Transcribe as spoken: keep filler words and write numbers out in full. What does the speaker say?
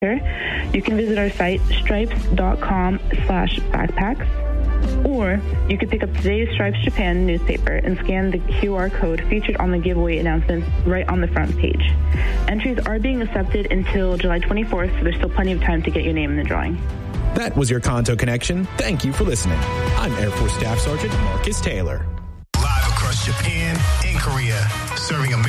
You can visit our site, stripes.com slash backpacks, or you can pick up today's Stripes Japan newspaper and scan the Q R code featured on the giveaway announcements right on the front page. Entries are being accepted until July twenty-fourth, so there's still plenty of time to get your name in the drawing. That was your Kanto Connection. Thank you for listening. I'm Air Force Staff Sergeant Marcus Taylor. Live across Japan and Korea, serving America.